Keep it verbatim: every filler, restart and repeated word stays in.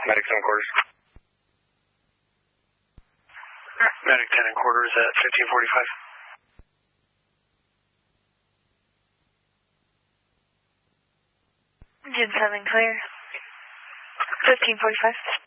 Medic seven quarters. Medic ten and quarters at fifteen forty-five. Engine seven clear. fifteen forty-five.